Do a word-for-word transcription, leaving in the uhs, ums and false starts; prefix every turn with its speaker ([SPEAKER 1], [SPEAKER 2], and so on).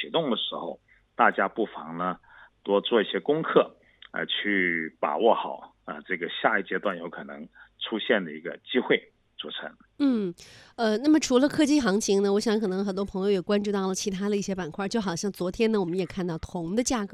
[SPEAKER 1] 启动的时候，大家不妨呢多做一些功课，呃，去把握好啊、呃、这个下一阶段有可能出现的一个机会。主持人，
[SPEAKER 2] 嗯，呃，那么除了科技行情呢，我想可能很多朋友也关注到了其他的一些板块，就好像昨天呢，我们也看到铜的价格